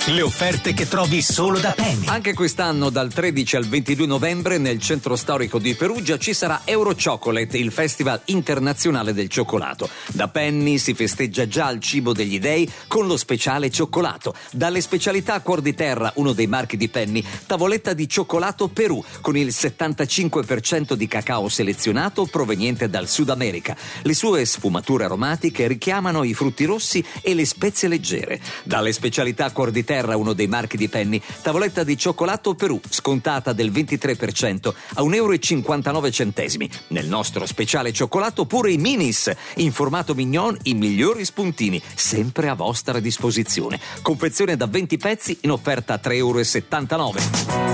Le offerte che trovi solo da Penny. Anche quest'anno dal 13 al 22 novembre nel centro storico di Perugia ci sarà Euro Chocolate, il festival internazionale del cioccolato. Da Penny si festeggia già il cibo degli dei con lo speciale cioccolato. Dalle specialità Cuor di Terra, uno dei marchi di Penny, tavoletta di cioccolato Perù con il 75% di cacao selezionato proveniente dal Sud America. Le sue sfumature aromatiche richiamano i frutti rossi e le spezie leggere. Dalle specialità Cuor di Terra, uno dei marchi di Penny, tavoletta di cioccolato Perù scontata del 23% a €1,59. Nel nostro speciale cioccolato pure i minis in formato mignon, i migliori spuntini sempre a vostra disposizione. Confezione da 20 pezzi in offerta a €3,79.